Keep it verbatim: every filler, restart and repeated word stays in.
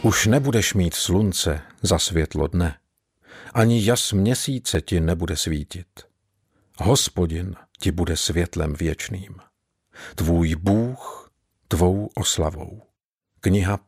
Už nebudeš mít slunce za světlo dne, ani jas měsíce ti nebude svítit. Hospodin ti bude světlem věčným, tvůj Bůh tvou oslavou. Kniha